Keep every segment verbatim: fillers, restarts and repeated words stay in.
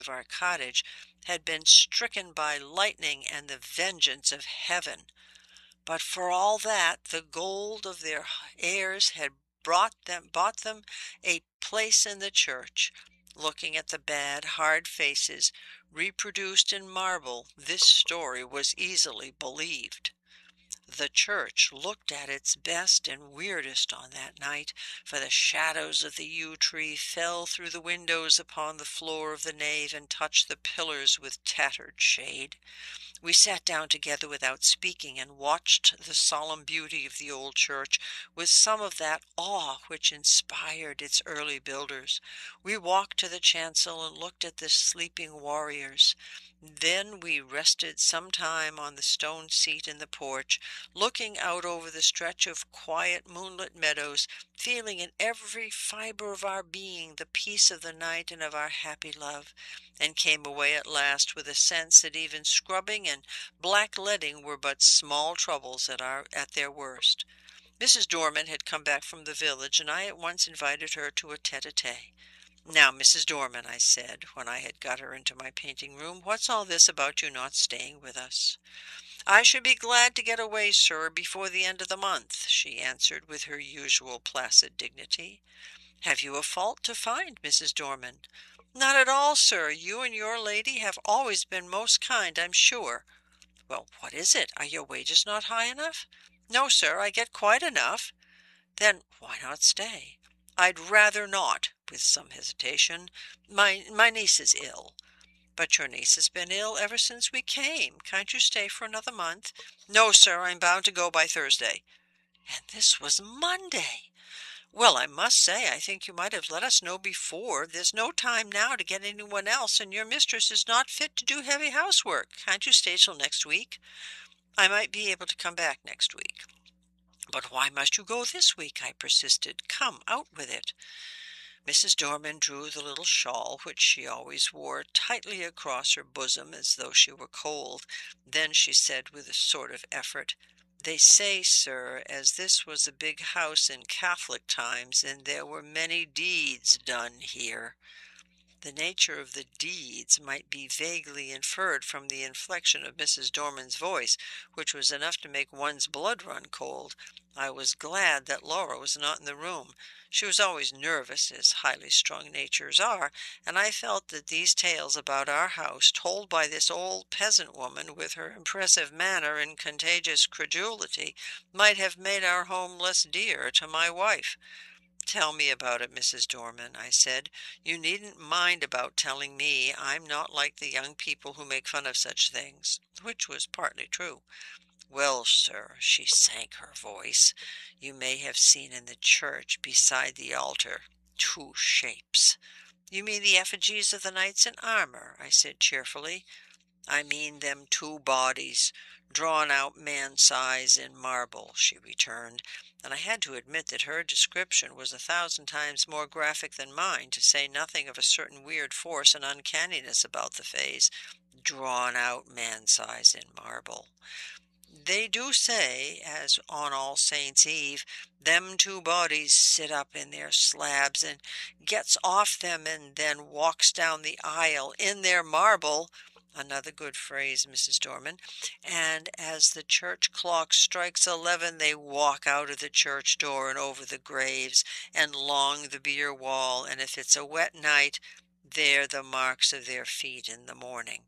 of our cottage had been stricken by lightning and the vengeance of heaven. But for all that, the gold of their heirs had brought them, bought them a place in the church. Looking at the bad, hard faces reproduced in marble, this story was easily believed. The church looked at its best and weirdest on that night, for the shadows of the yew tree fell through the windows upon the floor of the nave and touched the pillars with tattered shade. We sat down together without speaking and watched the solemn beauty of the old church with some of that awe which inspired its early builders. We walked to the chancel and looked at the sleeping warriors. Then we rested some time on the stone seat in the porch, looking out over the stretch of quiet moonlit meadows, feeling in every fiber of our being the peace of the night and of our happy love, and came away at last with a sense that even scrubbing and blackleading were but small troubles at our at their worst. Missus Dorman had come back from the village, and I at once invited her to a tete-a-tete. "Now, Missus Dorman," I said, when I had got her into my painting room, "what's all this about you not staying with us?" "I should be glad to get away, sir, before the end of the month," she answered with her usual placid dignity. "Have you a fault to find, Missus Dorman?" "Not at all, sir. You and your lady have always been most kind, I'm sure." "Well, what is it? Are your wages not high enough?" "No, sir, I get quite enough." "Then why not stay?" "I'd rather not," with some hesitation. My my niece is ill." "But your niece has been ill ever since we came. Can't you stay for another month?" "No, sir, I'm bound to go by Thursday." And this was Monday! "Well, I must say, I think you might have let us know before. There's no time now to get anyone else, and your mistress is not fit to do heavy housework. Can't you stay till next week?" "I might be able to come back next week." "But why must you go this week?" I persisted. "Come, out with it." Missus Dorman drew the little shawl, which she always wore, tightly across her bosom as though she were cold. Then she said with a sort of effort, "They say, sir, as this was a big house in Catholic times, and there were many deeds done here." The nature of the deeds might be vaguely inferred from the inflection of Missus Dorman's voice, which was enough to make one's blood run cold. I was glad that Laura was not in the room. She was always nervous, as highly strung natures are, and I felt that these tales about our house, told by this old peasant woman with her impressive manner and contagious credulity, might have made our home less dear to my wife. "Tell me about it, Missus Dorman," I said. "You needn't mind about telling me. I'm not like the young people who make fun of such things," which was partly true. "Well, sir," she sank her voice, "you may have seen in the church, beside the altar, two shapes." "You mean the effigies of the knights in armor," I said cheerfully. "I mean them two bodies, drawn out man-size in marble," she returned, and I had to admit that her description was a thousand times more graphic than mine, to say nothing of a certain weird force and uncanniness about the phrase, "drawn out man-size in marble." "They do say, as on All Saints' Eve, them two bodies sit up in their slabs and gets off them and then walks down the aisle in their marble." Another good phrase, Missus Dorman. "And as the church clock strikes eleven, they walk out of the church door and over the graves and along the bier wall, and if it's a wet night, there the marks of their feet in the morning."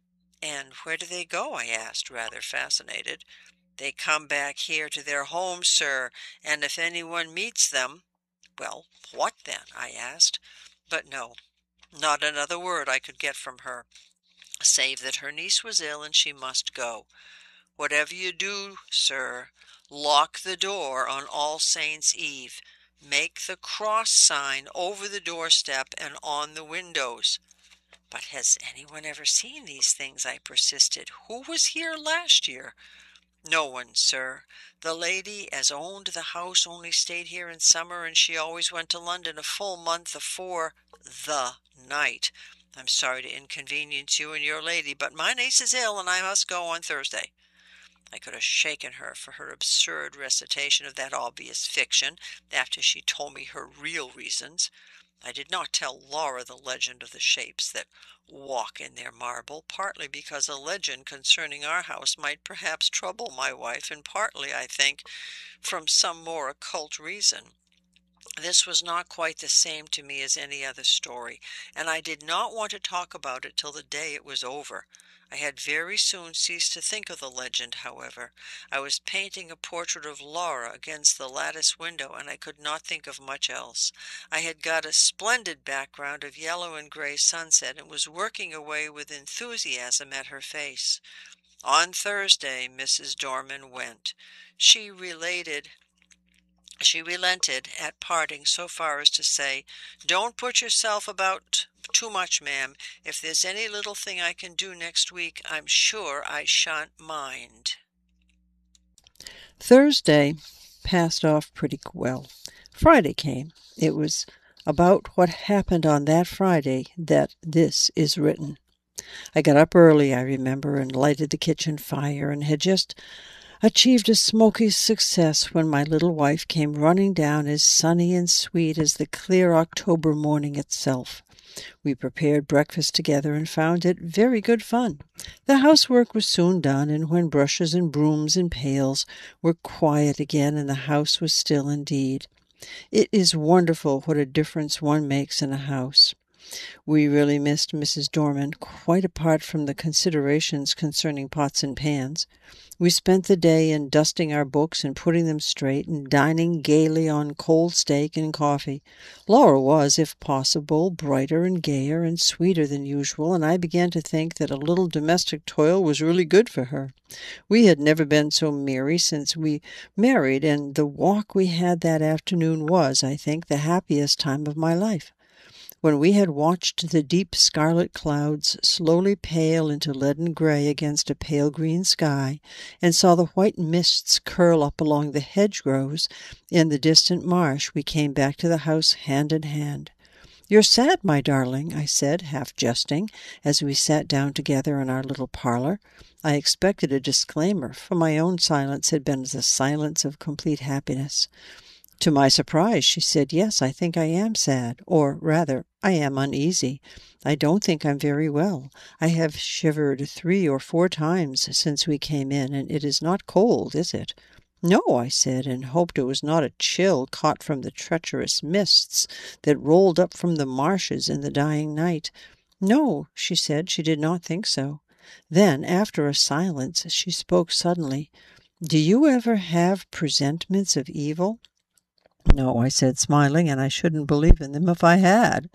"And where do they go?" I asked, rather fascinated. "They come back here to their homes, sir, and if anyone meets them—" "Well, what then?" I asked. But no, not another word I could get from her, save that her niece was ill and she must go. "Whatever you do, sir, lock the door on All Saints' Eve. Make the cross sign over the doorstep and on the windows." "But has anyone ever seen these things?" I persisted. "Who was here last year?" "No one, sir. The lady as owned the house only stayed here in summer, and she always went to London a full month afore the night. I'm sorry to inconvenience you and your lady, but my niece is ill, and I must go on Thursday." I could have shaken her for her absurd recitation of that obvious fiction, after she told me her real reasons. I did not tell Laura the legend of the shapes that walk in their marble, partly because a legend concerning our house might perhaps trouble my wife, and partly, I think, from some more occult reason. This was not quite the same to me as any other story, and I did not want to talk about it till the day it was over. I had very soon ceased to think of the legend, however. I was painting a portrait of Laura against the lattice window, and I could not think of much else. I had got a splendid background of yellow and gray sunset, and was working away with enthusiasm at her face. On Thursday, Missus Dorman went. She related She relented at parting so far as to say, "Don't put yourself about too much, ma'am. If there's any little thing I can do next week, I'm sure I shan't mind." Thursday passed off pretty well. Friday came. It was about what happened on that Friday that this is written. I got up early, I remember, and lighted the kitchen fire, and had just achieved a smoky success when my little wife came running down as sunny and sweet as the clear October morning itself. We prepared breakfast together and found it very good fun. The housework was soon done, and when brushes and brooms and pails were quiet again and the house was still indeed. It is wonderful what a difference one makes in a house. We really missed Missus Dorman, quite apart from the considerations concerning pots and pans. We spent the day in dusting our books and putting them straight, and dining gaily on cold steak and coffee. Laura was, if possible, brighter and gayer and sweeter than usual, and I began to think that a little domestic toil was really good for her. We had never been so merry since we married, and the walk we had that afternoon was, I think, the happiest time of my life. When we had watched the deep scarlet clouds slowly pale into leaden gray against a pale green sky, and saw the white mists curl up along the hedgerows in the distant marsh, we came back to the house hand in hand. "You're sad, my darling," I said, half jesting, as we sat down together in our little parlor. I expected a disclaimer, for my own silence had been the silence of complete happiness. To my surprise, she said, "Yes, I think I am sad, or rather, I am uneasy. I don't think I'm very well. I have shivered three or four times since we came in, and it is not cold, is it?" "No," I said, and hoped it was not a chill caught from the treacherous mists that rolled up from the marshes in the dying night. "No," she said, she did not think so. Then, after a silence, she spoke suddenly. "Do you ever have presentiments of evil?" "No," I said, smiling, "and I shouldn't believe in them if I had."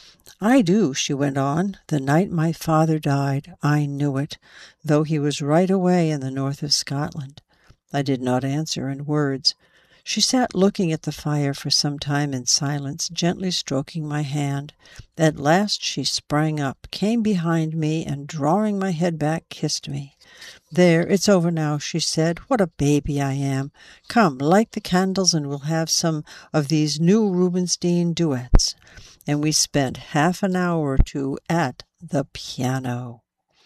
"I do," she went on. "The night my father died, I knew it, though he was right away in the north of Scotland." I did not answer in words. She sat looking at the fire for some time in silence, gently stroking my hand. At last she sprang up, came behind me, and drawing my head back, kissed me. "There, it's over now," she said. "What a baby I am! Come, light the candles, and we'll have some of these new Rubinstein duets." And we spent half an hour or two at the piano.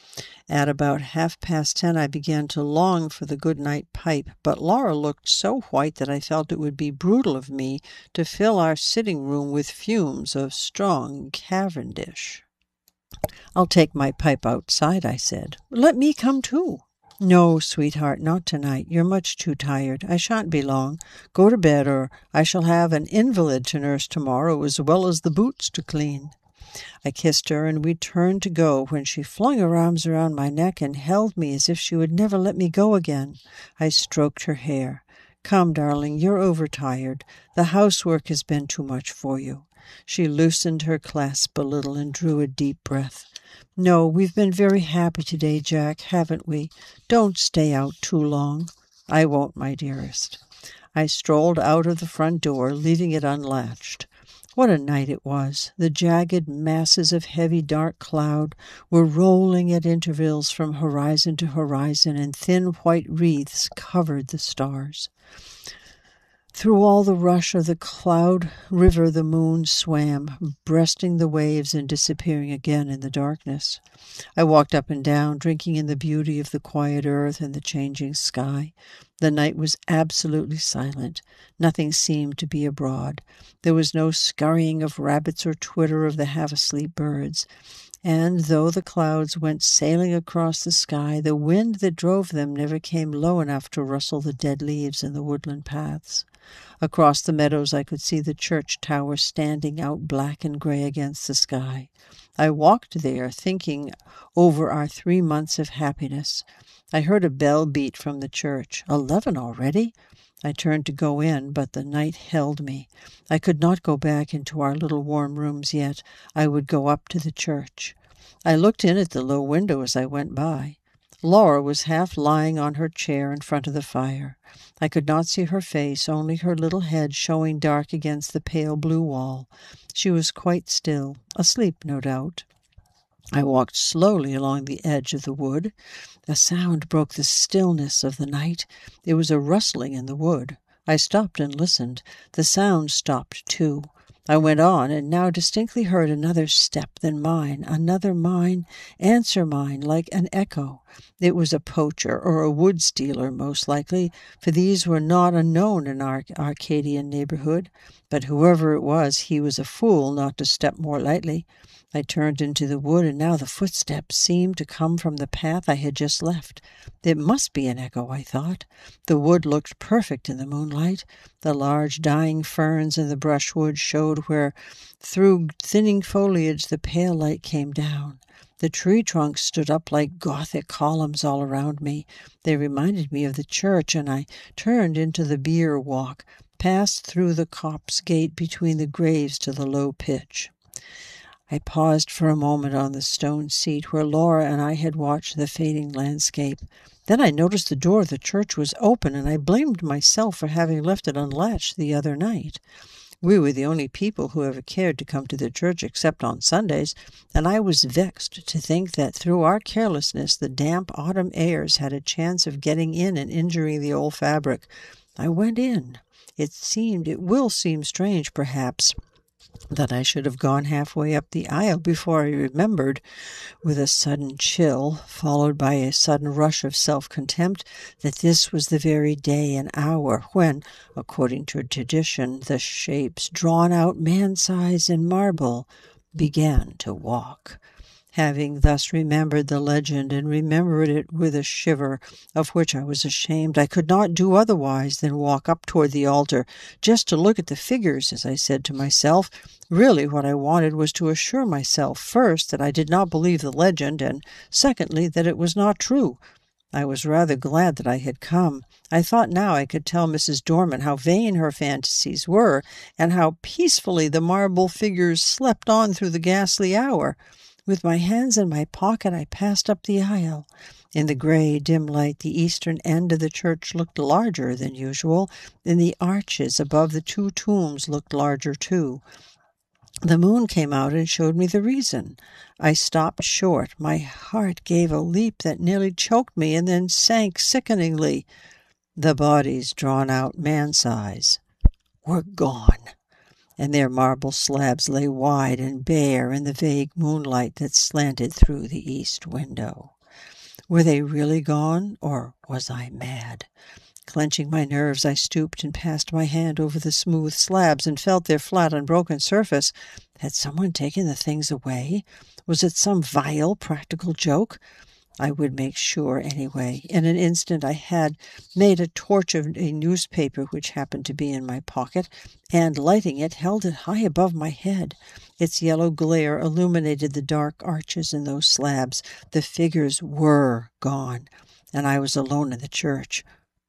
At about half-past ten I began to long for the good-night pipe, but Laura looked so white that I felt it would be brutal of me to fill our sitting-room with fumes of strong Cavendish. "I'll take my pipe outside," I said. "Let me come too." "No, sweetheart, not tonight. You're much too tired. I shan't be long. Go to bed, or I shall have an invalid to nurse tomorrow as well as the boots to clean." I kissed her, and we turned to go when she flung her arms around my neck and held me as if she would never let me go again. I stroked her hair. "Come, darling, you're overtired. The housework has been too much for you." She loosened her clasp a little and drew a deep breath. "No, we've been very happy today, Jack, haven't we? Don't stay out too long." "I won't, my dearest." I strolled out of the front door, leaving it unlatched. What a night it was! The jagged masses of heavy dark cloud were rolling at intervals from horizon to horizon, and thin white wreaths covered the stars. Through all the rush of the cloud river the moon swam, breasting the waves and disappearing again in the darkness. I walked up and down, drinking in the beauty of the quiet earth and the changing sky. The night was absolutely silent. Nothing seemed to be abroad. There was no scurrying of rabbits or twitter of the half-asleep birds. And though the clouds went sailing across the sky, the wind that drove them never came low enough to rustle the dead leaves in the woodland paths. Across the meadows I could see the church tower standing out black and gray against the sky. I walked there, thinking over our three months of happiness. I heard a bell beat from the church. Eleven already? I turned to go in, but the night held me. I could not go back into our little warm rooms yet. I would go up to the church. I looked in at the low window as I went by. Laura was half lying on her chair in front of the fire. I could not see her face, only her little head showing dark against the pale blue wall. She was quite still, asleep, no doubt. I walked slowly along the edge of the wood. A sound broke the stillness of the night. It was a rustling in the wood. I stopped and listened. The sound stopped too. I went on, and now distinctly heard another step than mine, another mine, answer mine, like an echo. It was a poacher or a wood stealer, most likely, for these were not unknown in our Arcadian neighborhood. But whoever it was, he was a fool not to step more lightly. I turned into the wood, and now the footsteps seemed to come from the path I had just left. It must be an echo, I thought. The wood looked perfect in the moonlight. The large dying ferns in the brushwood showed where, through thinning foliage, the pale light came down. The tree trunks stood up like Gothic columns all around me. They reminded me of the church, and I turned into the bier walk, passed through the copse gate between the graves to the low pitch. I paused for a moment on the stone seat where Laura and I had watched the fading landscape. Then I noticed the door of the church was open, and I blamed myself for having left it unlatched the other night. We were the only people who ever cared to come to the church except on Sundays, and I was vexed to think that through our carelessness the damp autumn airs had a chance of getting in and injuring the old fabric. I went in. It seemed, it will seem strange, perhaps, that I should have gone halfway up the aisle before I remembered, with a sudden chill, followed by a sudden rush of self-contempt, that this was the very day and hour when, according to tradition, the shapes, drawn out man-size in marble, began to walk. Having thus remembered the legend, and remembered it with a shiver of which I was ashamed, I could not do otherwise than walk up toward the altar, just to look at the figures, as I said to myself. Really, what I wanted was to assure myself, first, that I did not believe the legend, and secondly, that it was not true. I was rather glad that I had come. I thought now I could tell Missus Dorman how vain her fantasies were, and how peacefully the marble figures slept on through the ghastly hour. With my hands in my pocket, I passed up the aisle. In the gray, dim light, the eastern end of the church looked larger than usual, and the arches above the two tombs looked larger too. The moon came out and showed me the reason. I stopped short. My heart gave a leap that nearly choked me and then sank sickeningly. The bodies, drawn out man-size, were gone, and their marble slabs lay wide and bare in the vague moonlight that slanted through the east window. Were they really gone, or was I mad? Clenching my nerves, I stooped and passed my hand over the smooth slabs and felt their flat, unbroken surface. Had someone taken the things away? Was it some vile practical joke? I would make sure anyway. In an instant I had made a torch of a newspaper which happened to be in my pocket, and, lighting it, held it high above my head. Its yellow glare illuminated the dark arches in those slabs. The figures were gone, and I was alone in the church.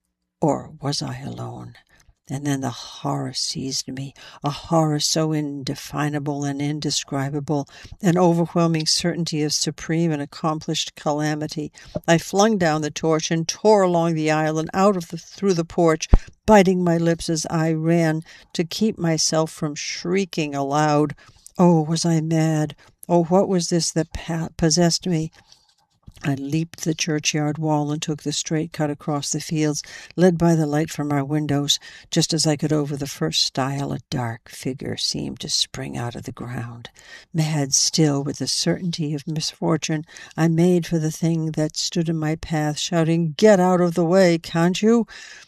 Or was I alone? And then the horror seized me, a horror so indefinable and indescribable, an overwhelming certainty of supreme and accomplished calamity. I flung down the torch and tore along the aisle and out of the, through the porch, biting my lips as I ran to keep myself from shrieking aloud. Oh, was I mad? Oh, what was this that pa- possessed me? I leaped the churchyard wall and took the straight cut across the fields, led by the light from our windows. Just as I got over the first stile, a dark figure seemed to spring out of the ground. Mad still with the certainty of misfortune, I made for the thing that stood in my path, shouting, "Get out of the way, can't you?"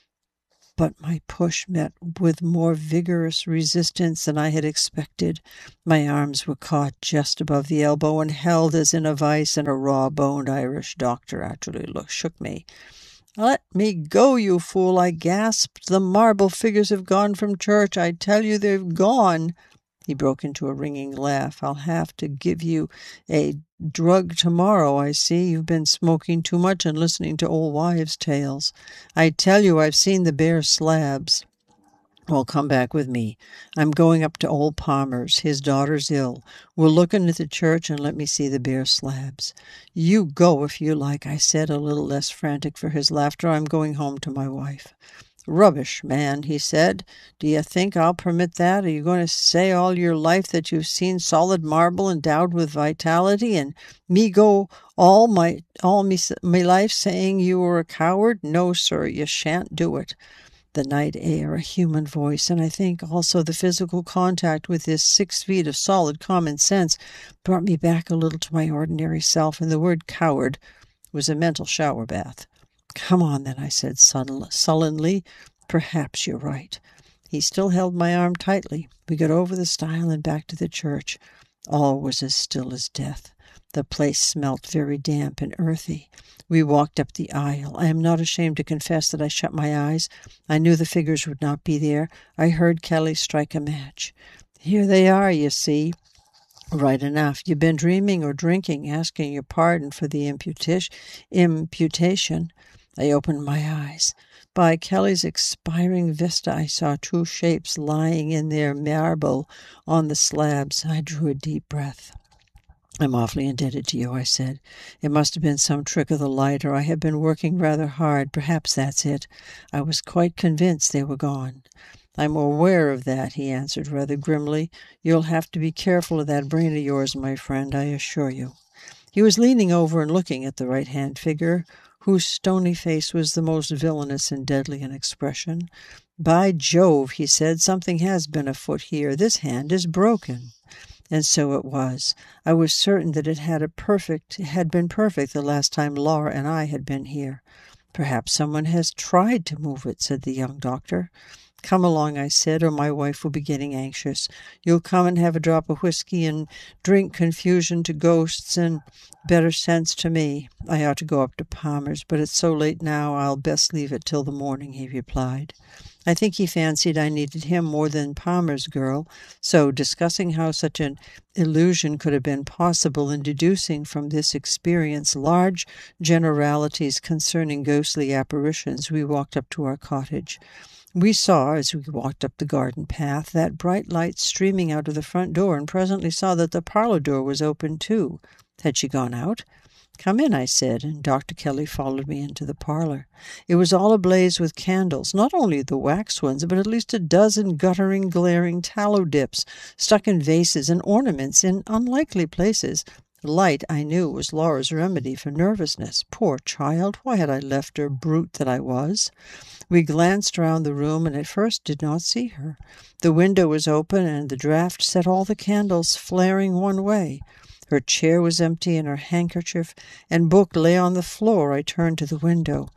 But my push met with more vigorous resistance than I had expected. My arms were caught just above the elbow and held as in a vice, and a raw-boned Irish doctor actually look, shook me. "Let me go, you fool," I gasped. "The marble figures have gone from church. I tell you they've gone." He broke into a ringing laugh. "I'll have to give you a drug tomorrow, I see. You've been smoking too much and listening to old wives' tales. I tell you I've seen the bare slabs." "Well, come back with me. I'm going up to old Palmer's. His daughter's ill. We'll look into the church and let me see the bare slabs." "You go if you like," I said, a little less frantic for his laughter. "I'm going home to my wife." "Rubbish, man," he said. "Do you think I'll permit that? Are you going to say all your life that you've seen solid marble endowed with vitality, and me go all my all me, me life saying you were a coward? No, sir, you shan't do it." The night air, a human voice, and I think also the physical contact with this six feet of solid common sense brought me back a little to my ordinary self, and the word coward was a mental shower bath. "Come on, then," I said sullenly. "Perhaps you're right." He still held my arm tightly. We got over the stile and back to the church. All was as still as death. The place smelt very damp and earthy. We walked up the aisle. I am not ashamed to confess that I shut my eyes. I knew the figures would not be there. I heard Kelly strike a match. "Here they are, you see." "Right enough. You've been dreaming or drinking, asking your pardon for the imputation. imputation. I opened my eyes. By Kelly's expiring vista, I saw two shapes lying in their marble on the slabs. I drew a deep breath. "I'm awfully indebted to you," I said. "It must have been some trick of the light, or I have been working rather hard. Perhaps that's it. I was quite convinced they were gone." "I'm aware of that," he answered rather grimly. "You'll have to be careful of that brain of yours, my friend, I assure you." He was leaning over and looking at the right-hand figure, whose stony face was the most villainous and deadly in expression. "By Jove," he said, "something has been afoot here. This hand is broken." And so it was. I was certain that it had a perfect, it had been perfect the last time Laura and I had been here. "Perhaps someone has tried to move it," said the young doctor. "Come along," I said, "or my wife will be getting anxious. You'll come and have a drop of whiskey and drink confusion to ghosts and better sense to me. I ought to go up to Palmer's, but it's so late now I'll best leave it till the morning," he replied. I think he fancied I needed him more than Palmer's girl, so, discussing how such an illusion could have been possible, and deducing from this experience large generalities concerning ghostly apparitions, we walked up to our cottage. We saw, as we walked up the garden path, that bright light streaming out of the front door, and presently saw that the parlour door was open too. Had she gone out? "Come in," I said, and Doctor Kelly followed me into the parlour. It was all ablaze with candles, not only the wax ones, but at least a dozen guttering, glaring tallow dips, stuck in vases, and ornaments in unlikely places. Light, I knew, was Laura's remedy for nervousness. Poor child! Why had I left her, brute that I was? We glanced round the room, and at first did not see her. The window was open, and the draught set all the candles flaring one way. Her chair was empty, and her handkerchief and book lay on the floor. I turned to the window.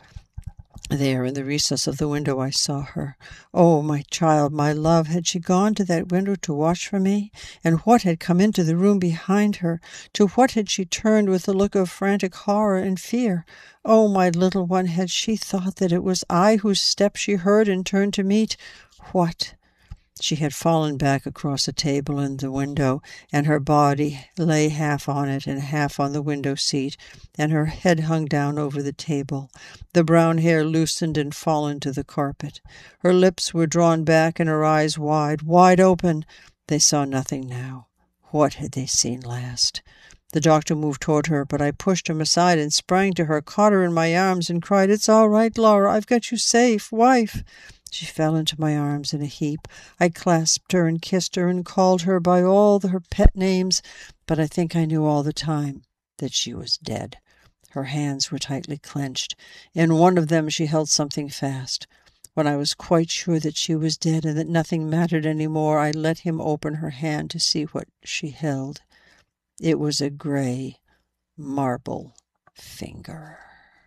There, in the recess of the window, I saw her. Oh, my child, my love, had she gone to that window to watch for me? And what had come into the room behind her? To what had she turned with a look of frantic horror and fear? Oh, my little one, had she thought that it was I whose step she heard and turned to meet? What? She had fallen back across a table in the window, and her body lay half on it and half on the window-seat, and her head hung down over the table, the brown hair loosened and fallen to the carpet. Her lips were drawn back and her eyes wide, wide open. They saw nothing now. What had they seen last? The doctor moved toward her, but I pushed him aside and sprang to her, caught her in my arms, and cried, "It's all right, Laura. I've got you safe. Wife!" She fell into my arms in a heap. I clasped her and kissed her and called her by all her pet names, but I think I knew all the time that she was dead. Her hands were tightly clenched. In one of them she held something fast. When I was quite sure that she was dead and that nothing mattered any more, I let him open her hand to see what she held. It was a gray marble finger.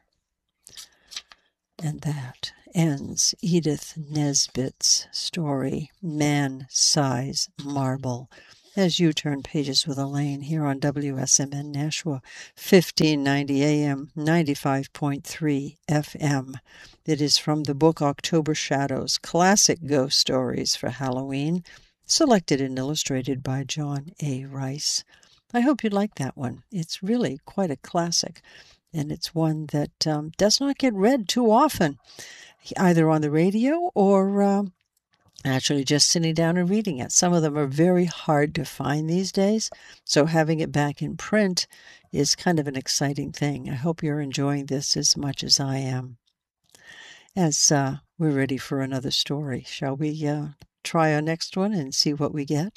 And that ends Edith Nesbit's story, Man-Size Marble, as you turn pages with Elaine here on W S M N Nashua, fifteen ninety A M, ninety-five point three F M. It is from the book October Shadows, Classic Ghost Stories for Halloween, selected and illustrated by John A. Rice. I hope you like that one. It's really quite a classic, and it's one that um, does not get read too often, either on the radio or uh, actually just sitting down and reading it. Some of them are very hard to find these days, so having it back in print is kind of an exciting thing. I hope you're enjoying this as much as I am. As uh, we're ready for another story, shall we uh, try our next one and see what we get?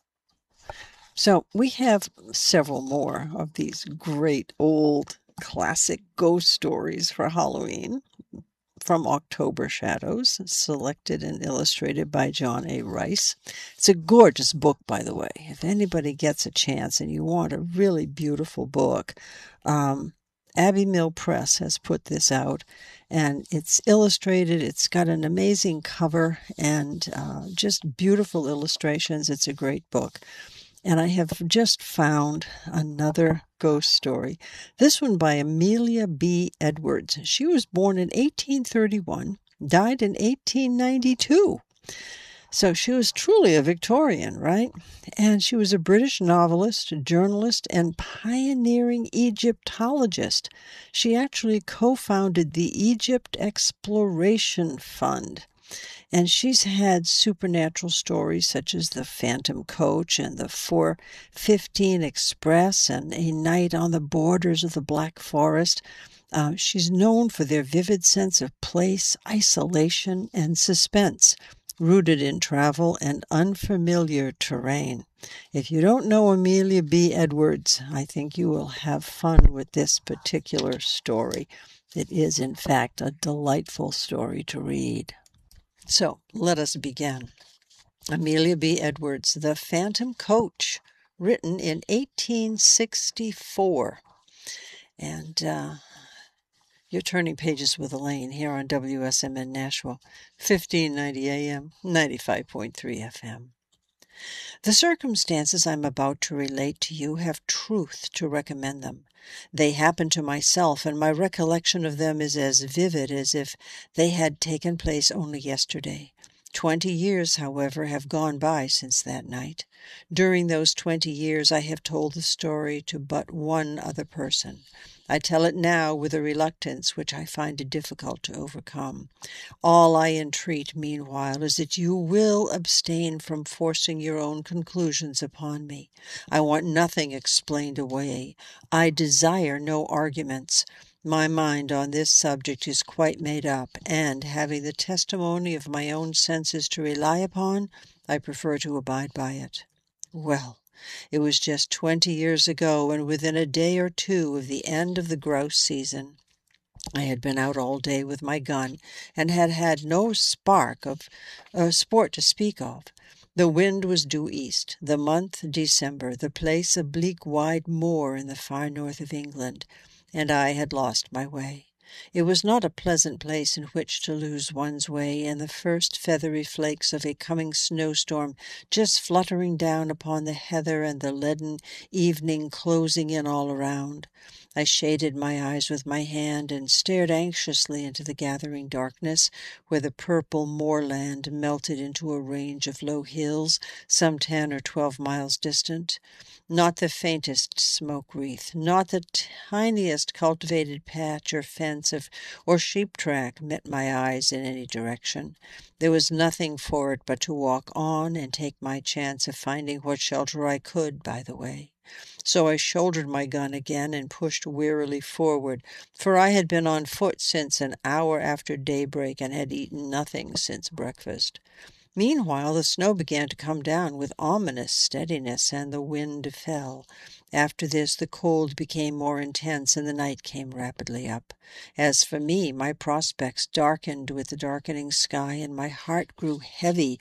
So we have several more of these great old classic ghost stories for Halloween from October Shadows, selected and illustrated by John A. Rice. It's a gorgeous book, by the way. If anybody gets a chance and you want a really beautiful book, um, Abbey Mill Press has put this out, and it's illustrated. It's got an amazing cover and uh, just beautiful illustrations. It's a great book. And I have just found another ghost story. This one by Amelia B. Edwards. She was born in eighteen thirty-one, died in eighteen ninety-two. So she was truly a Victorian, right? And she was a British novelist, journalist, and pioneering Egyptologist. She actually co-founded the Egypt Exploration Fund. And she's had supernatural stories such as the Phantom Coach and the four fifteen Express and A Night on the Borders of the Black Forest. Uh, she's known for their vivid sense of place, isolation, and suspense, rooted in travel and unfamiliar terrain. If you don't know Amelia B. Edwards, I think you will have fun with this particular story. It is, in fact, a delightful story to read. So, let us begin. Amelia B. Edwards, The Phantom Coach, written in eighteen sixty-four. And uh, you're turning pages with Elaine here on W S M N Nashua, fifteen ninety A M, ninety-five point three F M. The circumstances I'm about to relate to you have truth to recommend them. They happened to myself, and my recollection of them is as vivid as if they had taken place only yesterday. Twenty years, however, have gone by since that night. During those twenty years I have told the story to but one other person. I tell it now with a reluctance which I find it difficult to overcome. All I entreat, meanwhile, is that you will abstain from forcing your own conclusions upon me. I want nothing explained away. I desire no arguments. My mind on this subject is quite made up, and, having the testimony of my own senses to rely upon, I prefer to abide by it. Well, it was just twenty years ago, and within a day or two of the end of the grouse season. I had been out all day with my gun, and had had no spark of uh, sport to speak of. The wind was due east, the month December, the place a bleak wide moor in the far north of England, and I had lost my way. It was not a pleasant place in which to lose one's way, and the first feathery flakes of a coming snowstorm just fluttering down upon the heather and the leaden evening closing in all around. I shaded my eyes with my hand and stared anxiously into the gathering darkness, where the purple moorland melted into a range of low hills some ten or twelve miles distant. Not the faintest smoke wreath, not the tiniest cultivated patch or fence of or sheep track met my eyes in any direction. There was nothing for it but to walk on and take my chance of finding what shelter I could by the way. So I shouldered my gun again and pushed wearily forward, for I had been on foot since an hour after daybreak and had eaten nothing since breakfast. Meanwhile, the snow began to come down with ominous steadiness, and the wind fell. After this the cold became more intense, and the night came rapidly up. As for me, my prospects darkened with the darkening sky, and my heart grew heavy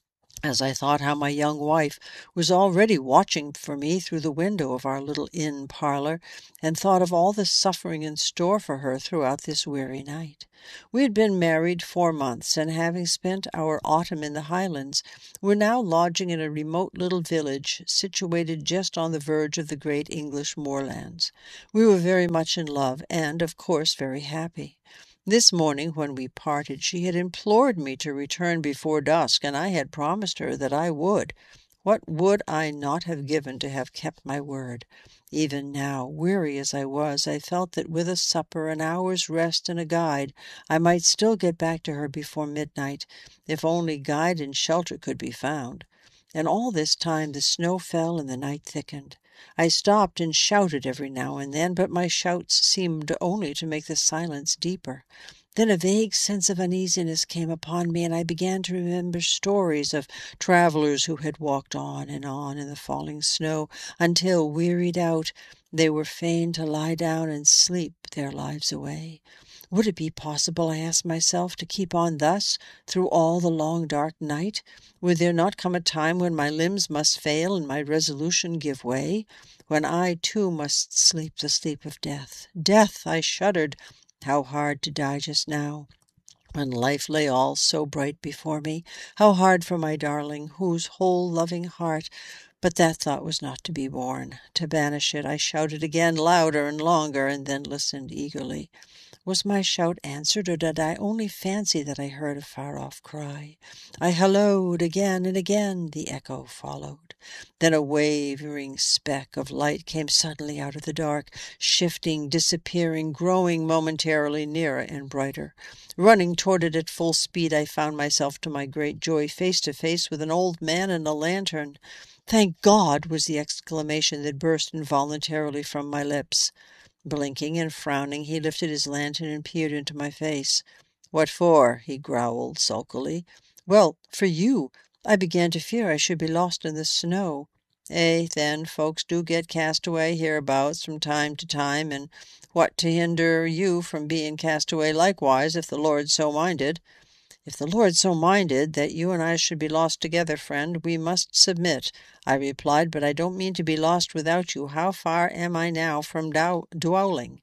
as I thought how my young wife was already watching for me through the window of our little inn parlour, and thought of all the suffering in store for her throughout this weary night. We had been married four months, and having spent our autumn in the Highlands, were now lodging in a remote little village situated just on the verge of the great English moorlands. We were very much in love, and, of course, very happy. This morning, when we parted, she had implored me to return before dusk, and I had promised her that I would. What would I not have given to have kept my word? Even now, weary as I was, I felt that with a supper, an hour's rest, and a guide, I might still get back to her before midnight, if only guide and shelter could be found. And all this time the snow fell and the night thickened. I stopped and shouted every now and then, but my shouts seemed only to make the silence deeper. Then a vague sense of uneasiness came upon me, and I began to remember stories of travellers who had walked on and on in the falling snow until, wearied out, they were fain to lie down and sleep their lives away. Would it be possible, I asked myself, to keep on thus through all the long dark night? Would there not come a time when my limbs must fail and my resolution give way? When I, too, must sleep the sleep of death? Death! I shuddered. How hard to die just now, when life lay all so bright before me. How hard for my darling, whose whole loving heart— But that thought was not to be borne. To banish it, I shouted again, louder and longer, and then listened eagerly. Was my shout answered, or did I only fancy that I heard a far-off cry? I hallooed again and again. The echo followed. Then a wavering speck of light came suddenly out of the dark, shifting, disappearing, growing momentarily nearer and brighter. Running toward it at full speed, I found myself, to my great joy, face to face with an old man and a lantern. "Thank God!" was the exclamation that burst involuntarily from my lips. Blinking and frowning, he lifted his lantern and peered into my face. "What for?" he growled sulkily. "Well, for you. I began to fear I should be lost in the snow." "Eh, then, folks do get cast away hereabouts from time to time, and what to hinder you from being cast away likewise, if the Lord so minded?" "If the Lord so minded that you and I should be lost together, friend, we must submit," I replied, "but I don't mean to be lost without you. How far am I now from Dow- Dowling?"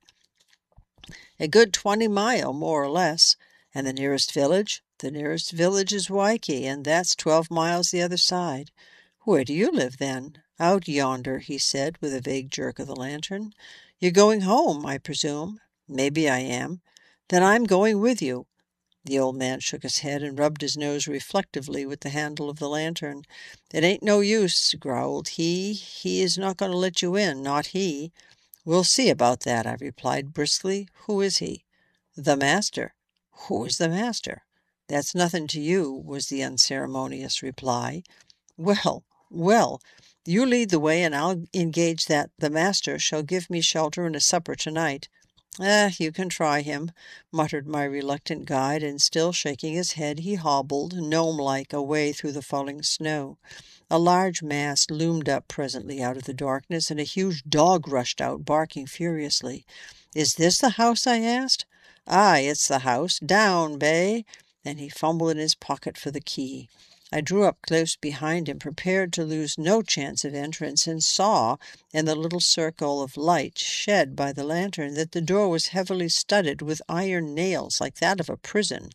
"A good twenty mile, more or less." "And the nearest village?" "The nearest village is Wyke, and that's twelve miles the other side." "Where do you live, then?" "Out yonder," he said, with a vague jerk of the lantern. "You're going home, I presume?" "Maybe I am." "Then I'm going with you." The old man shook his head and rubbed his nose reflectively with the handle of the lantern. "It ain't no use," growled he. "He is not going to let you in, not he." "We'll see about that," I replied briskly. "Who is he?" "The master." "Who is the master?" "That's nothing to you," was the unceremonious reply. "Well, well, you lead the way, and I'll engage that the master shall give me shelter and a supper tonight." "Eh, you can try him," muttered my reluctant guide, and still shaking his head, he hobbled, gnome-like, away through the falling snow. A large mass loomed up presently out of the darkness, and a huge dog rushed out, barking furiously. "Is this the house?" I asked. "Aye, it's the house. Down, Bay!" And he fumbled in his pocket for the key. I drew up close behind him, prepared to lose no chance of entrance, and saw, in the little circle of light shed by the lantern, that the door was heavily studded with iron nails like that of a prison.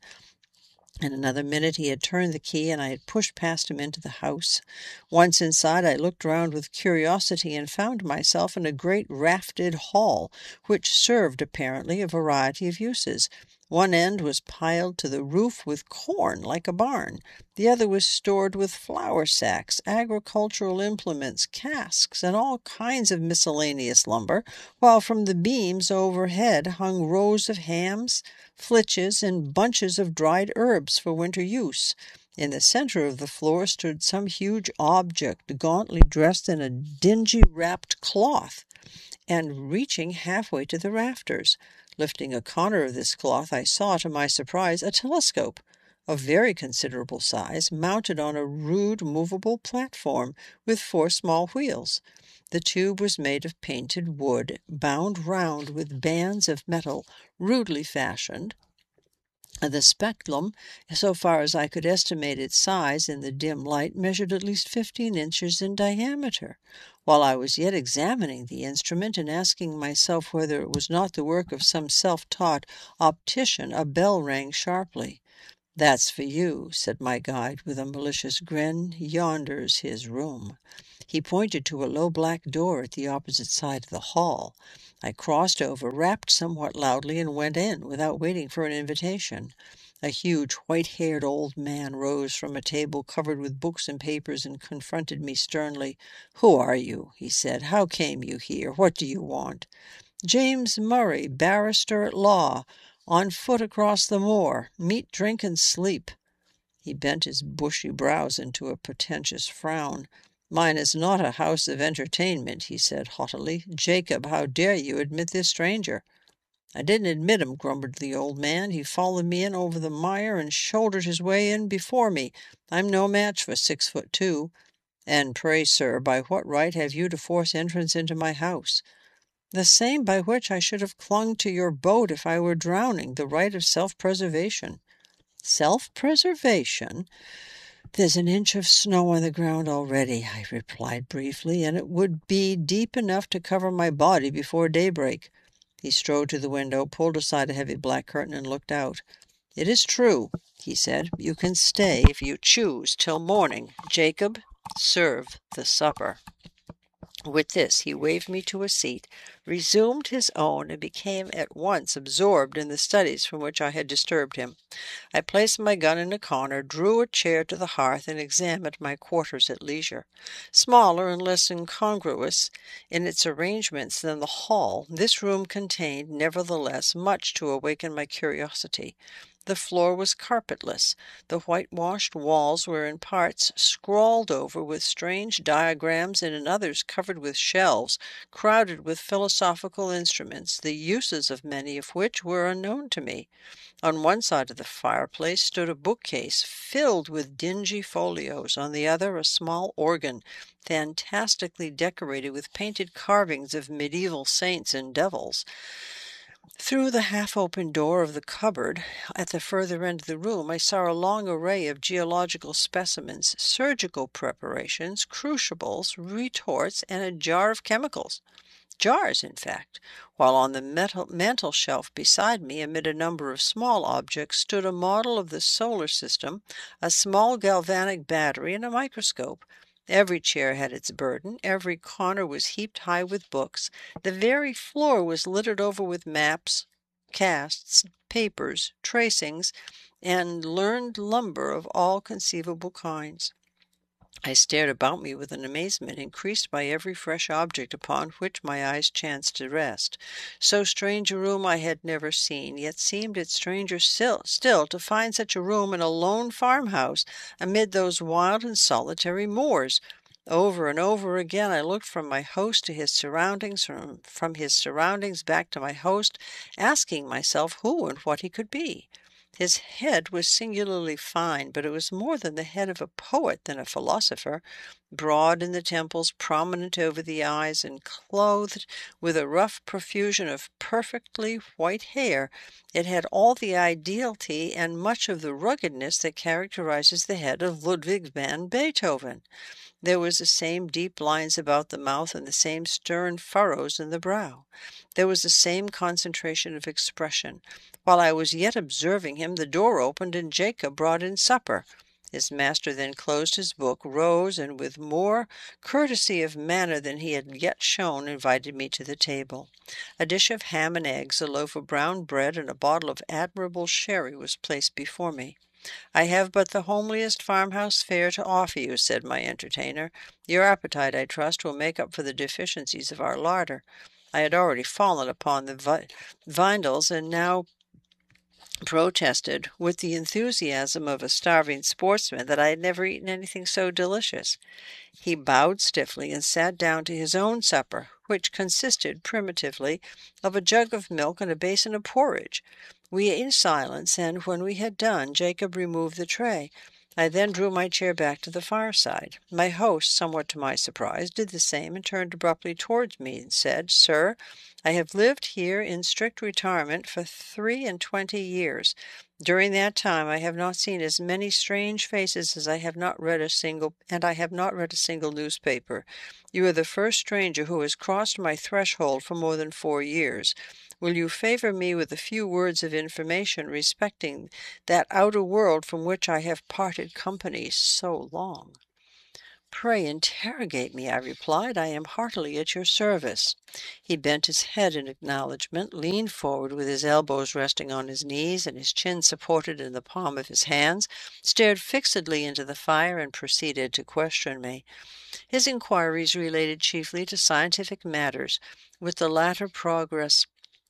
In another minute he had turned the key, and I had pushed past him into the house. Once inside, I looked round with curiosity and found myself in a great rafted hall, which served, apparently, a variety of uses. One end was piled to the roof with corn, like a barn. The other was stored with flour sacks, agricultural implements, casks, and all kinds of miscellaneous lumber, while from the beams overhead hung rows of hams, flitches, and bunches of dried herbs for winter use. In the center of the floor stood some huge object, gauntly dressed in a dingy wrapped cloth, and reaching halfway to the rafters. Lifting a corner of this cloth, I saw, to my surprise, a telescope. of very considerable size, mounted on a rude movable platform with four small wheels. The tube was made of painted wood, bound round with bands of metal rudely fashioned. The speculum, so far as I could estimate its size in the dim light, measured at least fifteen inches in diameter. While I was yet examining the instrument and asking myself whether it was not the work of some self-taught optician, a bell rang sharply. "That's for you," said my guide with a malicious grin. "Yonder's his room." He pointed to a low black door at the opposite side of the hall. I crossed over, rapped somewhat loudly, and went in without waiting for an invitation. A huge, white-haired old man rose from a table covered with books and papers and confronted me sternly. "Who are you?" he said. "How came you here? What do you want?" "James Murray, barrister at law, on foot across the moor. Meat, drink, and sleep." He bent his bushy brows into a pretentious frown. "Mine is not a house of entertainment," he said haughtily. "Jacob, how dare you admit this stranger?" "I didn't admit him," grumbled the old man. "He followed me in over the mire and shouldered his way in before me. I'm no match for six foot two. And pray, sir, by what right have you to force entrance into my house?" "The same by which I should have clung to your boat if I were drowning, the right of self-preservation." "Self-preservation? There's an inch of snow on the ground already," I replied briefly, "and it would be deep enough to cover my body before daybreak." He strode to the window, pulled aside a heavy black curtain, and looked out. "It is true," he said. "You can stay, if you choose, till morning. Jacob, serve the supper." With this he waved me to a seat, resumed his own, and became at once absorbed in the studies from which I had disturbed him. I placed my gun in a corner, drew a chair to the hearth, and examined my quarters at leisure. Smaller and less incongruous in its arrangements than the hall, this room contained, nevertheless, much to awaken my curiosity. The floor was carpetless. The whitewashed walls were in parts scrawled over with strange diagrams and in others covered with shelves crowded with philosophical instruments, the uses of many of which were unknown to me. On one side of the fireplace stood a bookcase filled with dingy folios, on the other a small organ, fantastically decorated with painted carvings of medieval saints and devils. Through the half-open door of the cupboard at the further end of the room I saw a long array of geological specimens, surgical preparations, crucibles, retorts, and a jar of chemicals. Jars, in fact, while on the metal mantel shelf beside me, amid a number of small objects, stood a model of the solar system, a small galvanic battery, and a microscope. Every chair had its burden, every corner was heaped high with books, the very floor was littered over with maps, casts, papers, tracings, and learned lumber of all conceivable kinds. I stared about me with an amazement increased by every fresh object upon which my eyes chanced to rest. So strange a room I had never seen, yet seemed it stranger still, still to find such a room in a lone farmhouse amid those wild and solitary moors. Over and over again I looked from my host to his surroundings, from, from his surroundings back to my host, asking myself who and what he could be. His head was singularly fine, but it was more than the head of a poet than a philosopher. Broad in the temples, prominent over the eyes, and clothed with a rough profusion of perfectly white hair, it had all the ideality and much of the ruggedness that characterizes the head of Ludwig van Beethoven. There was the same deep lines about the mouth and the same stern furrows in the brow. There was the same concentration of expression. While I was yet observing him, the door opened, and Jacob brought in supper. His master then closed his book, rose, and with more courtesy of manner than he had yet shown, invited me to the table. A dish of ham and eggs, a loaf of brown bread, and a bottle of admirable sherry was placed before me. "I have but the homeliest farmhouse fare to offer you," said my entertainer. "Your appetite, I trust, will make up for the deficiencies of our larder." I had already fallen upon the vi- vindals, and now protested, with the enthusiasm of a starving sportsman, that I had never eaten anything so delicious. He bowed stiffly and sat down to his own supper, which consisted, primitively, of a jug of milk and a basin of porridge. We ate in silence, and when we had done, Jacob removed the tray. I then drew my chair back to the fireside. My host, somewhat to my surprise, did the same and turned abruptly towards me and said, "Sir, I have lived here in strict retirement for three and twenty years. During that time I have not seen as many strange faces as I have not read a single, and I have not read a single newspaper. You are the first stranger who has crossed my threshold for more than four years. Will you favor me with a few words of information respecting that outer world from which I have parted company so long?" "Pray interrogate me," I replied. "I am heartily at your service." He bent his head in acknowledgment, leaned forward with his elbows resting on his knees and his chin supported in the palm of his hands, stared fixedly into the fire, and proceeded to question me. His inquiries related chiefly to scientific matters, with the latter progress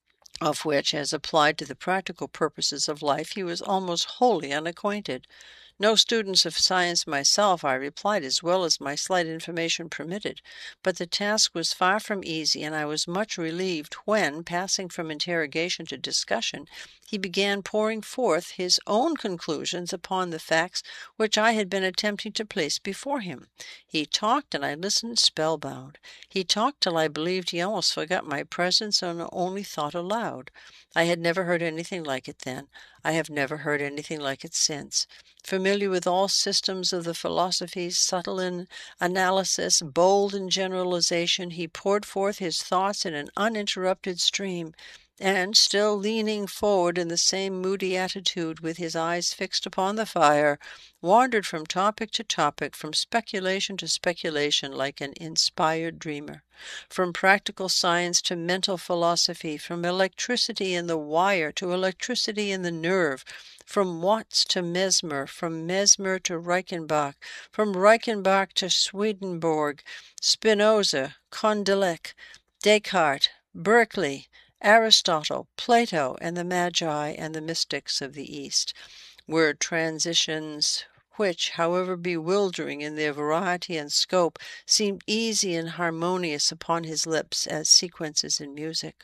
of which, as applied to the practical purposes of life, he was almost wholly unacquainted. "No student of science myself," I replied, "as well as my slight information permitted. But the task was far from easy, and I was much relieved when, passing from interrogation to discussion, he began pouring forth his own conclusions upon the facts which I had been attempting to place before him. He talked, and I listened spellbound. He talked till I believed he almost forgot my presence and only thought aloud. I had never heard anything like it then. I have never heard anything like it since. Familiar with all systems of the philosophies, subtle in analysis, bold in generalization, he poured forth his thoughts in an uninterrupted stream, and, still leaning forward in the same moody attitude, with his eyes fixed upon the fire, wandered from topic to topic, from speculation to speculation, like an inspired dreamer, from practical science to mental philosophy, from electricity in the wire to electricity in the nerve, from Watts to Mesmer, from Mesmer to Reichenbach, from Reichenbach to Swedenborg, Spinoza, Condillac, Descartes, Berkeley, Aristotle, Plato, and the Magi and the mystics of the East. Were transitions which, however bewildering in their variety and scope, seemed easy and harmonious upon his lips as sequences in music.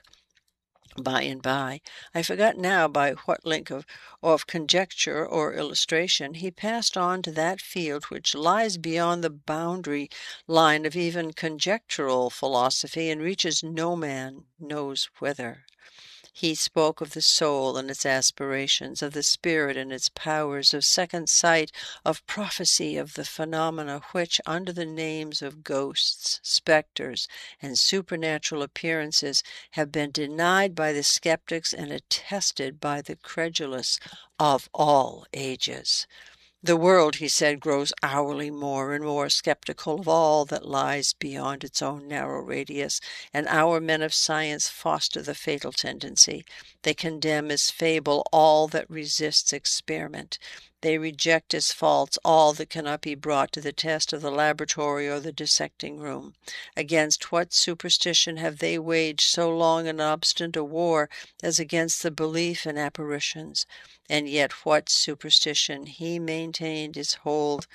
By and by, I forgot now by what link of, of conjecture or illustration, he passed on to that field which lies beyond the boundary line of even conjectural philosophy and reaches no man knows whither. He spoke of the soul and its aspirations, of the spirit and its powers, of second sight, of prophecy, of the phenomena which, under the names of ghosts, spectres, and supernatural appearances, have been denied by the skeptics and attested by the credulous of all ages. The world, he said, grows hourly more and more skeptical of all that lies beyond its own narrow radius, and our men of science foster the fatal tendency. They condemn as fable all that resists experiment. They reject as false all that cannot be brought to the test of the laboratory or the dissecting room. Against what superstition have they waged so long and obstinate a war as against the belief in apparitions? And yet what superstition he maintained its hold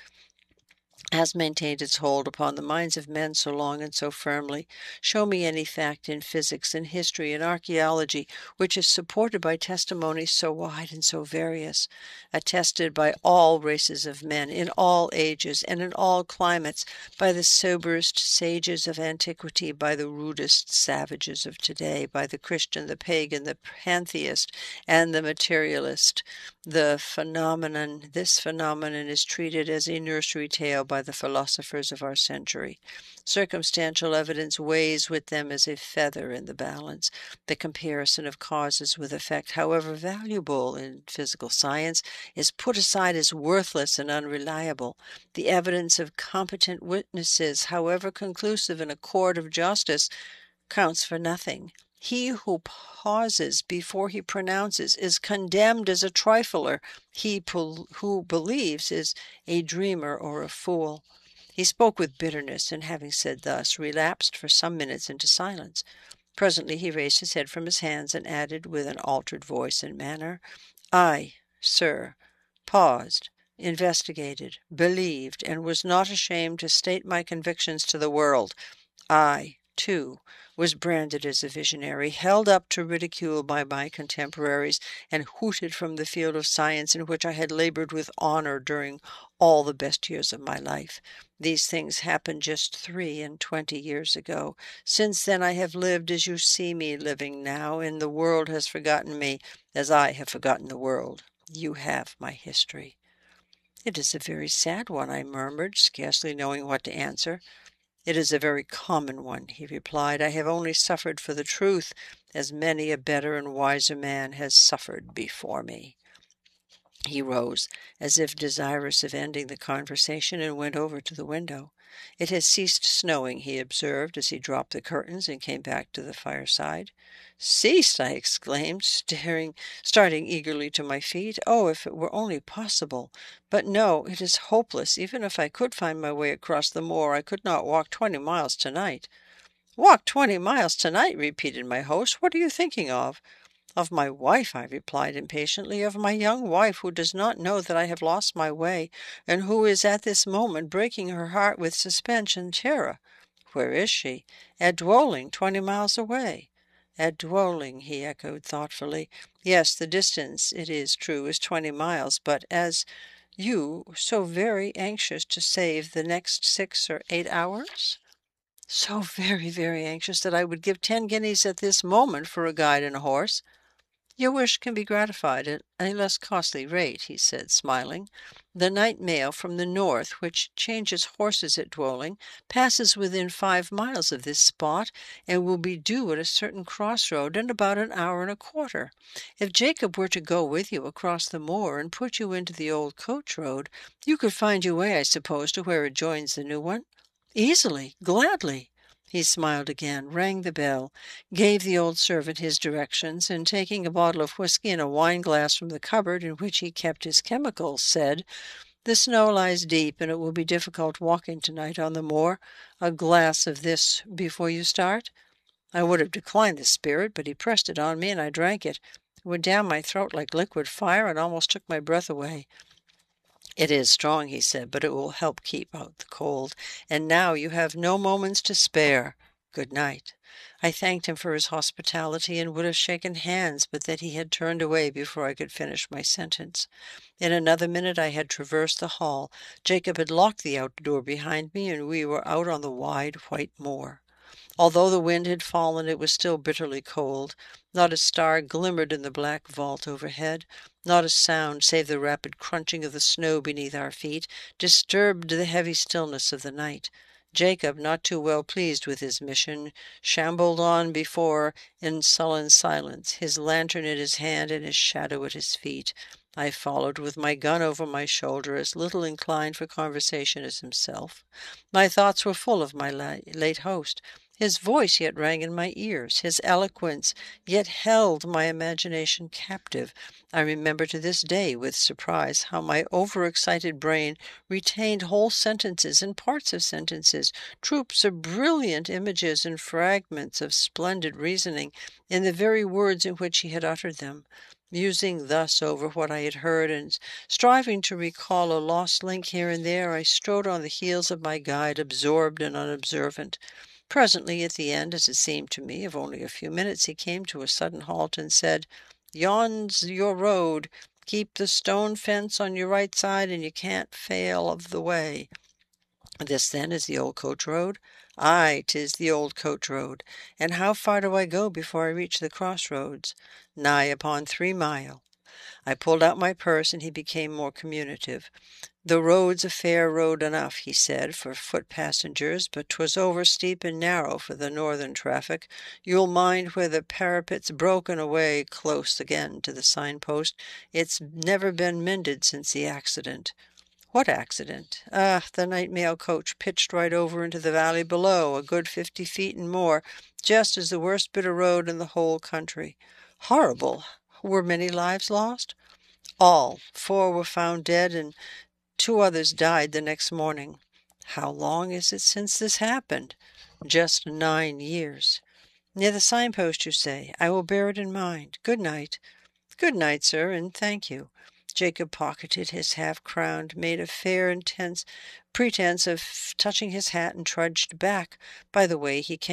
has maintained its hold upon the minds of men so long and so firmly. Show me any fact in physics, in history, in archaeology, which is supported by testimonies so wide and so various, attested by all races of men, in all ages, and in all climates, by the soberest sages of antiquity, by the rudest savages of today, by the Christian, the pagan, the pantheist, and the materialist. The phenomenon, this phenomenon is treated as a nursery tale by the philosophers of our century. Circumstantial evidence weighs with them as a feather in the balance. The comparison of causes with effect, however valuable in physical science, is put aside as worthless and unreliable. The evidence of competent witnesses, however conclusive in a court of justice, counts for nothing. He who pauses before he pronounces is condemned as a trifler. He who believes is a dreamer or a fool. He spoke with bitterness, and having said thus, relapsed for some minutes into silence. Presently he raised his head from his hands and added with an altered voice and manner, "I, sir, paused, investigated, believed, and was not ashamed to state my convictions to the world. I, too, was branded as a visionary, held up to ridicule by my contemporaries, and hooted from the field of science in which I had labored with honor during all the best years of my life. These things happened just three and twenty years ago. Since then I have lived as you see me living now, and the world has forgotten me as I have forgotten the world. You have my history. It is a very sad one, I murmured, scarcely knowing what to answer. It is a very common one, he replied. I have only suffered for the truth, as many a better and wiser man has suffered before me. He rose, as if desirous of ending the conversation, and went over to the window. It has ceased snowing, he observed, as he dropped the curtains and came back to the fireside. Ceased! I exclaimed, staring, starting eagerly to my feet. Oh, if it were only possible! But no, it is hopeless. Even if I could find my way across the moor, I could not walk twenty miles tonight. Walk twenty miles tonight, repeated my host. What are you thinking of? Of my wife, I replied impatiently, of my young wife, who does not know that I have lost my way, and who is at this moment breaking her heart with suspense and terror. Where is she? At Dwoling, twenty miles away. At Dwoling, he echoed thoughtfully. Yes, the distance, it is true, is twenty miles, but as you so very anxious to save the next six or eight hours? So very, very anxious that I would give ten guineas at this moment for a guide and a horse. Your wish can be gratified at a less costly rate, he said, smiling. The night mail from the north, which changes horses at Dwoling, passes within five miles of this spot, and will be due at a certain crossroad in about an hour and a quarter. If Jacob were to go with you across the moor and put you into the old coach road, you could find your way, I suppose, to where it joins the new one? Easily, gladly. He smiled again, rang the bell, gave the old servant his directions, and taking a bottle of whisky and a wine-glass from the cupboard in which he kept his chemicals, said, The snow lies deep, and it will be difficult walking tonight on the moor. A glass of this before you start? I would have declined the spirit, but he pressed it on me, and I drank it. It went down my throat like liquid fire, and almost took my breath away. It is strong, he said, but it will help keep out the cold. And now you have no moments to spare. Good night. I thanked him for his hospitality and would have shaken hands, but that he had turned away before I could finish my sentence. In another minute I had traversed the hall. Jacob had locked the outdoor behind me, and we were out on the wide white moor. Although the wind had fallen, it was still bitterly cold. Not a star glimmered in the black vault overhead. Not a sound, save the rapid crunching of the snow beneath our feet, disturbed the heavy stillness of the night. Jacob, not too well pleased with his mission, shambled on before in sullen silence, his lantern in his hand and his shadow at his feet. I followed with my gun over my shoulder, as little inclined for conversation as himself. My thoughts were full of my late host. His voice yet rang in my ears. His eloquence yet held my imagination captive. I remember to this day with surprise how my overexcited brain retained whole sentences and parts of sentences, troops of brilliant images and fragments of splendid reasoning, in the very words in which he had uttered them. Musing thus over what I had heard, and striving to recall a lost link here and there, I strode on the heels of my guide, absorbed and unobservant. Presently, at the end, as it seemed to me, of only a few minutes, he came to a sudden halt and said, Yon's your road. Keep the stone fence on your right side, and you can't fail of the way. This, then, is the old coach road? Aye, 'tis the old coach road. And how far do I go before I reach the crossroads? Nigh upon three mile. I pulled out my purse, and he became more communicative. The road's a fair road enough, he said, for foot passengers, but 'twas over steep and narrow for the northern traffic. You'll mind where the parapet's broken away close again to the signpost. It's never been mended since the accident. What accident? Ah, the night mail coach pitched right over into the valley below, a good fifty feet and more, just as the worst bit of road in the whole country. Horrible! Were many lives lost? All. Four were found dead, and two others died the next morning. How long is it since this happened? Just nine years. Near the signpost, you say. I will bear it in mind. Good night. Good night, sir, and thank you. Jacob pocketed his half-crown, made a fair intense pretense of touching his hat, and trudged back by the way he came.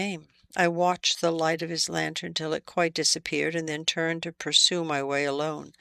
I watched the light of his lantern till it quite disappeared, and then turned to pursue my way alone.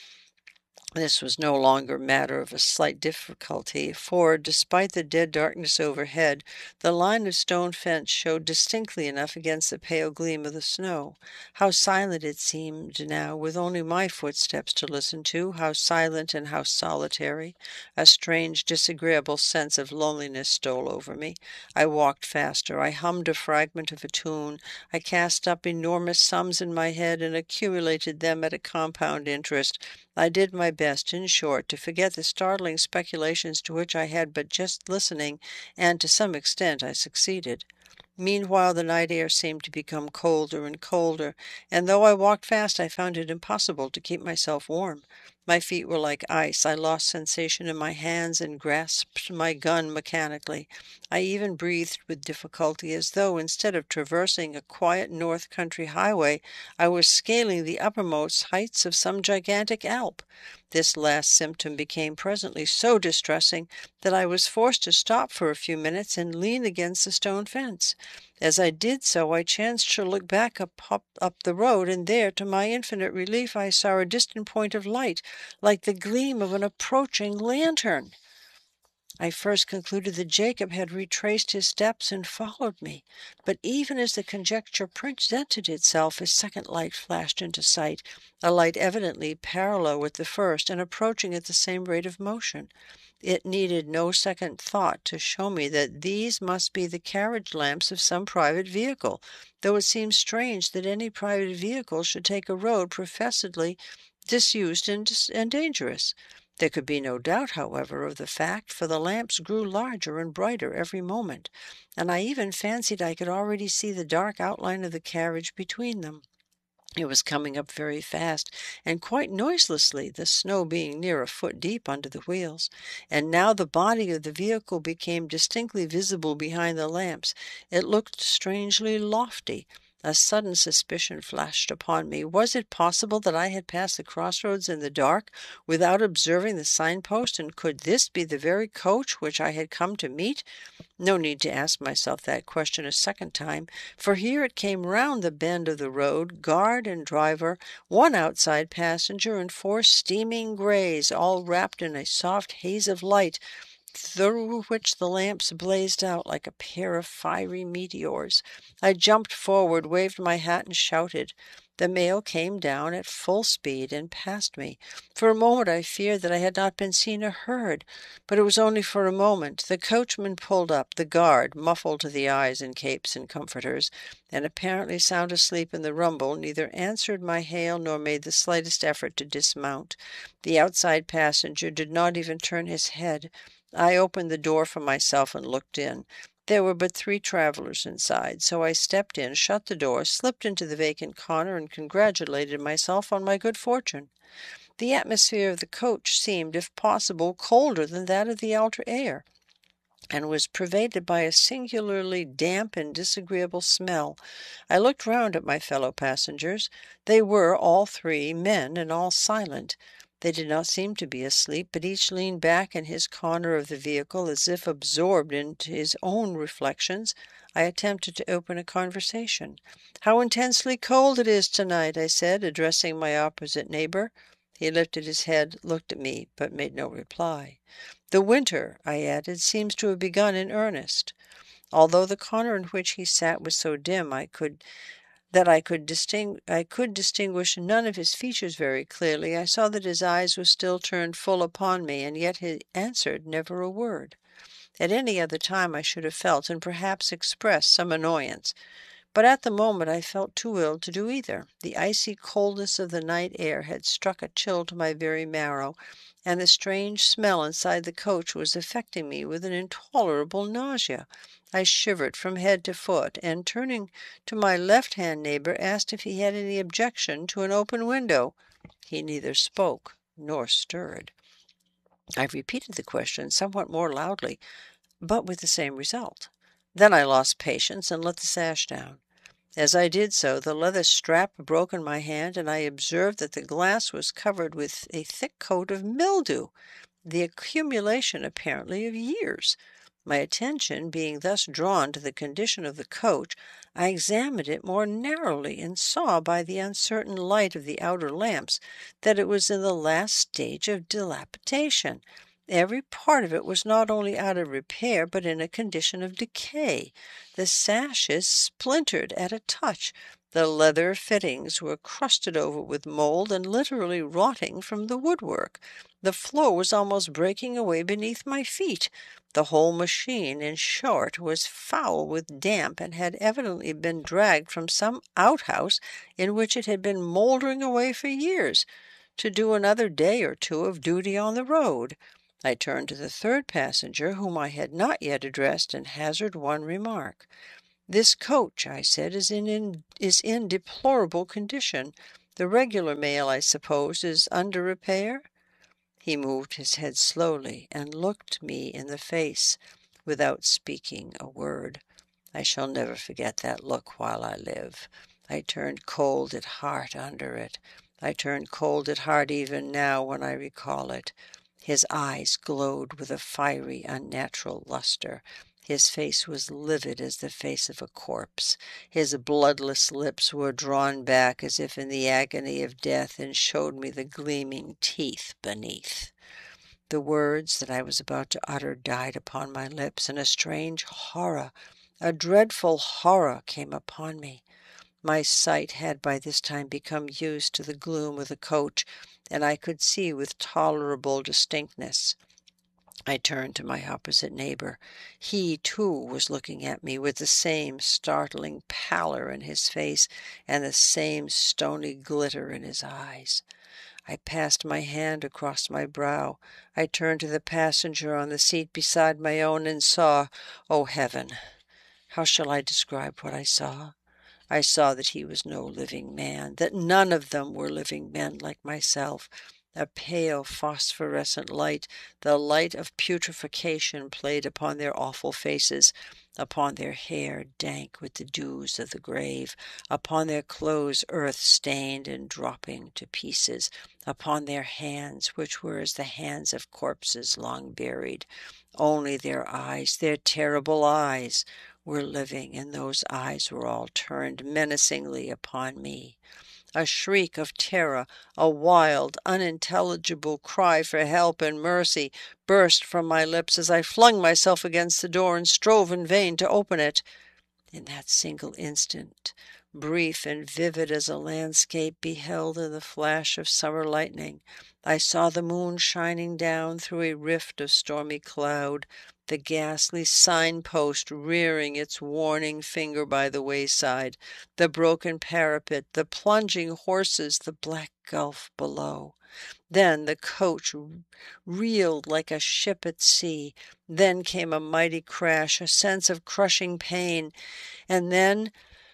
This was no longer matter of a slight difficulty, for, despite the dead darkness overhead, the line of stone fence showed distinctly enough against the pale gleam of the snow. How silent it seemed now, with only my footsteps to listen to, how silent and how solitary. A strange, disagreeable sense of loneliness stole over me. I walked faster. I hummed a fragment of a tune. I cast up enormous sums in my head and accumulated them at a compound interest. I did my best, in short, to forget the startling speculations to which I had but just listening, and to some extent I succeeded. Meanwhile the night air seemed to become colder and colder, and though I walked fast I found it impossible to keep myself warm. My feet were like ice. I lost sensation in my hands and grasped my gun mechanically. I even breathed with difficulty, as though, instead of traversing a quiet north country highway, I was scaling the uppermost heights of some gigantic Alp. This last symptom became presently so distressing that I was forced to stop for a few minutes and lean against the stone fence. As I did so, I chanced to look back up, up, up the road, and there, to my infinite relief, I saw a distant point of light, like the gleam of an approaching lantern. I first concluded that Jacob had retraced his steps and followed me, but even as the conjecture presented itself, a second light flashed into sight, a light evidently parallel with the first, and approaching at the same rate of motion. It needed no second thought to show me that these must be the carriage lamps of some private vehicle, though it seemed strange that any private vehicle should take a road professedly disused and, dis- and dangerous. There could be no doubt, however, of the fact, for the lamps grew larger and brighter every moment, and I even fancied I could already see the dark outline of the carriage between them. It was coming up very fast, and quite noiselessly, the snow being near a foot deep under the wheels. And now the body of the vehicle became distinctly visible behind the lamps. It looked strangely lofty. A sudden suspicion flashed upon me. Was it possible that I had passed the crossroads in the dark, without observing the signpost, and could this be the very coach which I had come to meet? No need to ask myself that question a second time, for here it came round the bend of the road, guard and driver, one outside passenger, and four steaming greys, all wrapped in a soft haze of light, through which the lamps blazed out like a pair of fiery meteors. I jumped forward, waved my hat, and shouted. The mail came down at full speed and passed me. For a moment I feared that I had not been seen or heard, but it was only for a moment. The coachman pulled up, the guard, muffled to the eyes in capes and comforters, and apparently sound asleep in the rumble, neither answered my hail nor made the slightest effort to dismount. The outside passenger did not even turn his head. I opened the door for myself and looked in. There were but three travelers inside, so I stepped in, shut the door, slipped into the vacant corner, and congratulated myself on my good fortune. The atmosphere of the coach seemed, if possible, colder than that of the outer air, and was pervaded by a singularly damp and disagreeable smell. I looked round at my fellow passengers. They were, all three, men, and all silent. They did not seem to be asleep, but each leaned back in his corner of the vehicle as if absorbed into his own reflections. I attempted to open a conversation. "How intensely cold it is tonight," I said, addressing my opposite neighbor. He lifted his head, looked at me, but made no reply. "The winter," I added, "seems to have begun in earnest." Although the corner in which he sat was so dim I could that I could disting- I could distinguish none of his features very clearly, I saw that his eyes were still turned full upon me, and yet he answered never a word. At any other time I should have felt, and perhaps expressed, some annoyance. But at the moment I felt too ill to do either. The icy coldness of the night air had struck a chill to my very marrow, and the strange smell inside the coach was affecting me with an intolerable nausea. I shivered from head to foot, and turning to my left-hand neighbor, asked if he had any objection to an open window. He neither spoke nor stirred. I repeated the question somewhat more loudly, but with the same result. Then I lost patience and let the sash down. As I did so, the leather strap broke in my hand, and I observed that the glass was covered with a thick coat of mildew, the accumulation, apparently, of years. My attention being thus drawn to the condition of the coach, I examined it more narrowly, and saw by the uncertain light of the outer lamps that it was in the last stage of dilapidation. Every part of it was not only out of repair, but in a condition of decay. The sashes splintered at a touch. The leather fittings were crusted over with mold and literally rotting from the woodwork. The floor was almost breaking away beneath my feet. The whole machine, in short, was foul with damp, and had evidently been dragged from some outhouse in which it had been mouldering away for years, to do another day or two of duty on the road. I turned to the third passenger, whom I had not yet addressed, and hazarded one remark. "This coach," I said, is in, in is in deplorable condition. The regular mail, I suppose, is under repair?" He moved his head slowly, and looked me in the face, without speaking a word. I shall never forget that look while I live. I turned cold at heart under it. I turn cold at heart even now when I recall it. His eyes glowed with a fiery, unnatural luster. His face was livid as the face of a corpse. His bloodless lips were drawn back as if in the agony of death, and showed me the gleaming teeth beneath. The words that I was about to utter died upon my lips, and a strange horror, a dreadful horror, came upon me. My sight had by this time become used to the gloom of the coach, and I could see with tolerable distinctness. I turned to my opposite neighbor. He, too, was looking at me with the same startling pallor in his face and the same stony glitter in his eyes. I passed my hand across my brow. I turned to the passenger on the seat beside my own, and saw, oh heaven! How shall I describe what I saw? I saw that he was no living man, that none of them were living men like myself. A pale phosphorescent light, the light of putrefaction, played upon their awful faces, upon their hair dank with the dews of the grave, upon their clothes earth-stained and dropping to pieces, upon their hands, which were as the hands of corpses long buried. Only their eyes, their terrible eyes, were living, and those eyes were all turned menacingly upon me. A shriek of terror, a wild, unintelligible cry for help and mercy, burst from my lips as I flung myself against the door and strove in vain to open it. In that single instant, brief and vivid as a landscape beheld in the flash of summer lightning, I saw the moon shining down through a rift of stormy cloud, the ghastly sign-post rearing its warning finger by the wayside, the broken parapet, the plunging horses, the black gulf below. Then the coach reeled like a ship at sea. Then came a mighty crash, a sense of crushing pain, and then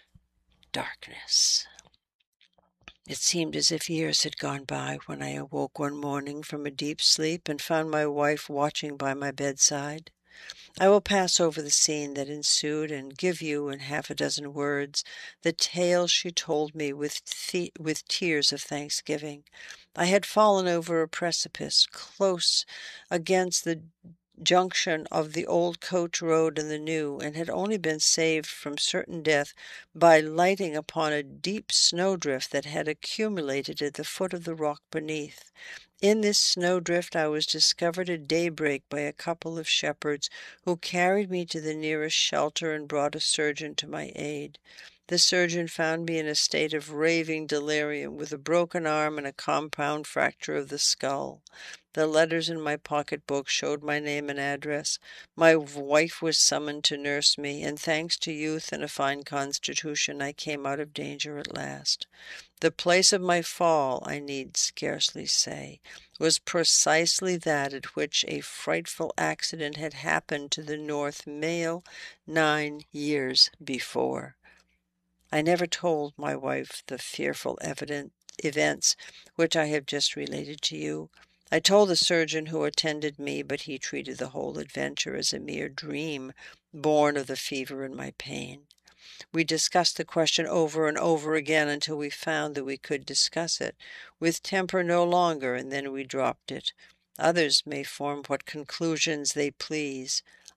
darkness. It seemed as if years had gone by when I awoke one morning from a deep sleep and found my wife watching by my bedside. I will pass over the scene that ensued and give you, in half a dozen words, the tale she told me with, the- with tears of thanksgiving. I had fallen over a precipice close against the junction of the old coach road and the new, and had only been saved from certain death by lighting upon a deep snowdrift that had accumulated at the foot of the rock beneath. In this snowdrift I was discovered at daybreak by a couple of shepherds, who carried me to the nearest shelter and brought a surgeon to my aid. The surgeon found me in a state of raving delirium, with a broken arm and a compound fracture of the skull. The letters in my pocket-book showed my name and address. My wife was summoned to nurse me, and thanks to youth and a fine constitution, I came out of danger at last. The place of my fall, I need scarcely say, was precisely that at which a frightful accident had happened to the North Mail nine years before. I never told my wife the fearful evident events which I have just related to you. I told the surgeon who attended me, but he treated the whole adventure as a mere dream born of the fever and my pain. We discussed the question over and over again until we found that we could discuss it with temper no longer, and then we dropped it. Others may form what conclusions they please.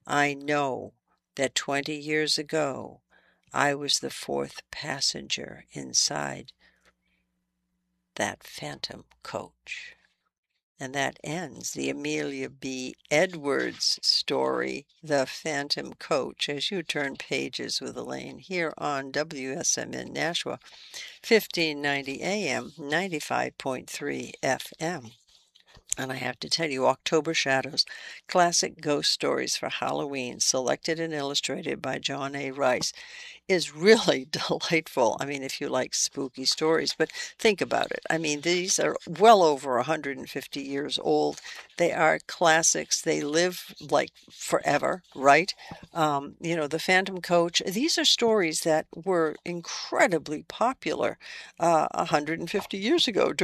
I know that twenty years ago I was the fourth passenger inside that phantom coach. And that ends the Amelia B. Edwards story, The Phantom Coach, as you turn pages with Elaine here on W S M N Nashua, fifteen ninety A M, ninety-five point three F M. And I have to tell you, October Shadows, classic ghost stories for Halloween, selected and illustrated by John A. Rice, is really delightful. I mean, if you like spooky stories, but think about it. I mean, these are well over one hundred fifty years old. They are classics. They live like forever, right? Um, you know, The Phantom Coach. These are stories that were incredibly popular uh, one hundred fifty years ago